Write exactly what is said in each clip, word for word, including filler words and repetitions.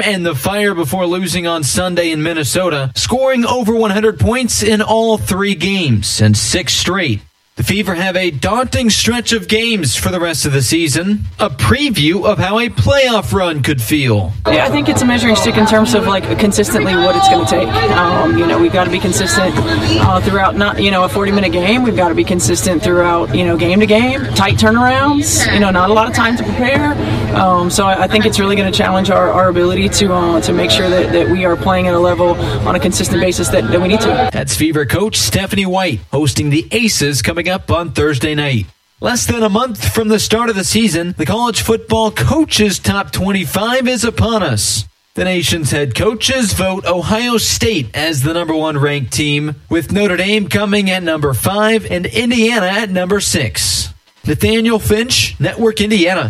and the Fire before losing on Sunday in Minnesota, scoring over one hundred points in all three games and six straight. The Fever have a daunting stretch of games for the rest of the season. A preview of how a playoff run could feel. Yeah, I think it's a measuring stick in terms of like consistently what it's going to take. Um, you know, we've got to be consistent uh, throughout. Not you know a forty-minute game. We've got to be consistent throughout. You know, game to game, tight turnarounds. You know, not a lot of time to prepare. Um, so I, I think it's really going to challenge our, our ability to uh, to make sure that, that we are playing at a level on a consistent basis that, that we need to. That's Fever coach Stephanie White hosting the Aces coming up on Thursday night. Less than a month from the start of the season, the college football coaches top twenty-five is upon us. The nation's head coaches vote Ohio State as the number one ranked team, with Notre Dame coming at number five and Indiana at number six. Nathaniel Finch, Network Indiana.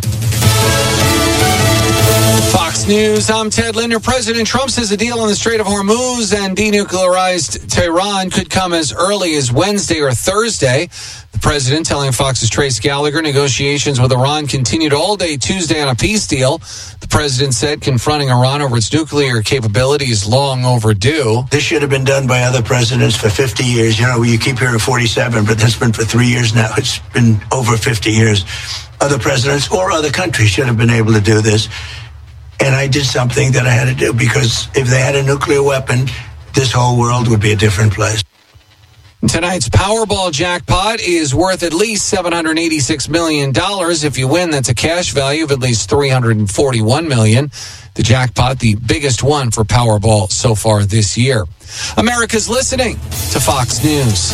Fox News, I'm Ted Linder. President Trump says a deal on the Strait of Hormuz and denuclearized Tehran could come as early as Wednesday or Thursday. The president telling Fox's Trace Gallagher negotiations with Iran continued all day Tuesday on a peace deal. The president said confronting Iran over its nuclear capability is long overdue. This should have been done by other presidents for fifty years. You know, you keep hearing forty-seven, but that's been for three years now. It's been over fifty years. Other presidents or other countries should have been able to do this. And I did something that I had to do because if they had a nuclear weapon, this whole world would be a different place. Tonight's Powerball jackpot is worth at least seven hundred eighty-six million dollars. If you win, that's a cash value of at least three hundred forty-one million dollars. The jackpot, the biggest one for Powerball so far this year. America's listening to Fox News.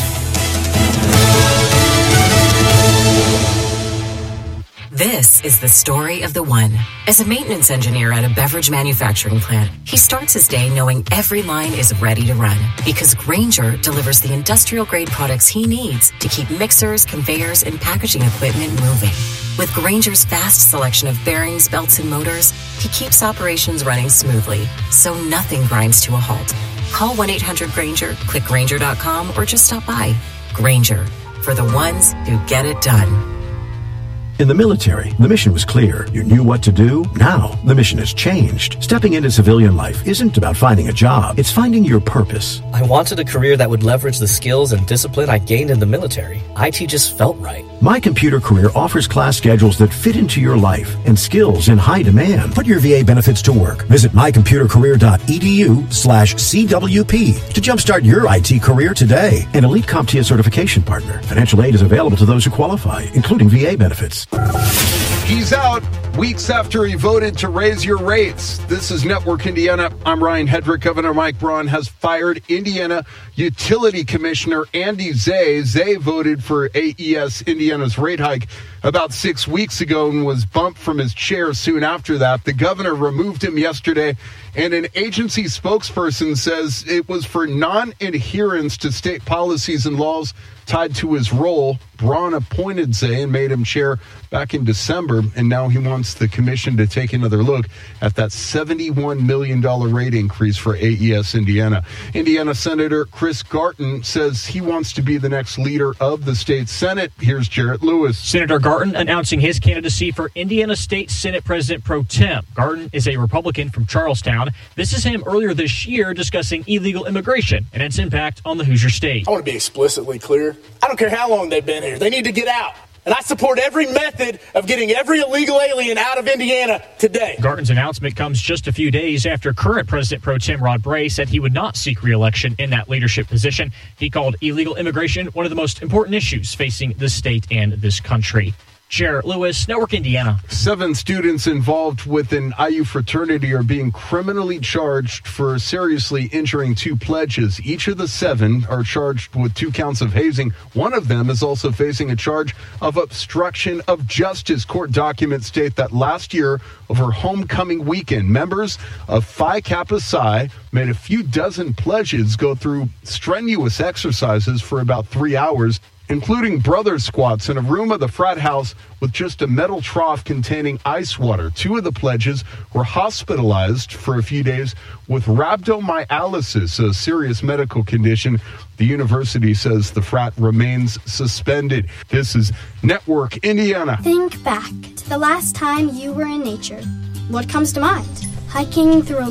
This is the story of the one. As a maintenance engineer at a beverage manufacturing plant, he starts his day knowing every line is ready to run because Grainger delivers the industrial-grade products he needs to keep mixers, conveyors, and packaging equipment moving. With Grainger's vast selection of bearings, belts, and motors, he keeps operations running smoothly, so nothing grinds to a halt. Call one eight hundred Grainger, click Grainger dot com, or just stop by. Grainger, for the ones who get it done. In the military, the mission was clear. You knew what to do. Now, the mission has changed. Stepping into civilian life isn't about finding a job. It's finding your purpose. I wanted a career that would leverage the skills and discipline I gained in the military. I T just felt right. My Computer Career offers class schedules that fit into your life and skills in high demand. Put your V A benefits to work. Visit my computer career dot e d u slash C W P to jumpstart your I T career today. An Elite CompTIA certification partner. Financial aid is available to those who qualify, including V A benefits. He's out weeks after he voted to raise your rates. This is Network Indiana. I'm Ryan Hedrick. Governor Mike Braun has fired Indiana Utility Commissioner Andy Zay. Zay voted for A E S Indiana's rate hike about six weeks ago and was bumped from his chair soon after that. The governor removed him yesterday, and an agency spokesperson says it was for non-adherence to state policies and laws tied to his role. Braun appointed Zay and made him chair back in December, and now he wants the commission to take another look at that seventy-one million dollars rate increase for A E S Indiana. Indiana Senator Chris Garton says he wants to be the next leader of the state Senate. Here's Jarrett Lewis. Senator Garton announcing his candidacy for Indiana State Senate President Pro Tem. Garton is a Republican from Charlestown. This is him earlier this year discussing illegal immigration and its impact on the Hoosier State. I want to be explicitly clear. I don't care how long they've been here. They need to get out. And I support every method of getting every illegal alien out of Indiana today. Garton's announcement comes just a few days after current President Pro Tem Rod Bray said he would not seek re-election in that leadership position. He called illegal immigration one of the most important issues facing the state and this country. Jarrett Lewis, Network Indiana. Seven students involved with an I U fraternity are being criminally charged for seriously injuring two pledges. Each of the seven are charged with two counts of hazing. One of them is also facing a charge of obstruction of justice. Court documents state that last year, over homecoming weekend, members of Phi Kappa Psi made a few dozen pledges go through strenuous exercises for about three hours, including brother squats in a room of the frat house with just a metal trough containing ice water. Two of the pledges were hospitalized for a few days with rhabdomyolysis, a serious medical condition. The university says the frat remains suspended. This is Network Indiana. Think back to the last time you were in nature. What comes to mind? Hiking through a